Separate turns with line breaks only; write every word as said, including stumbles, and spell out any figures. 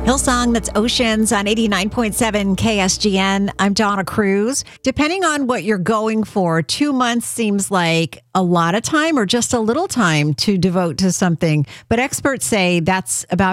Hillsong, that's Oceans on eighty-nine point seven K S G N. I'm Donna Cruz. Depending on what you're going for, two months seems like a lot of time or just a little time to devote to something. But experts say that's about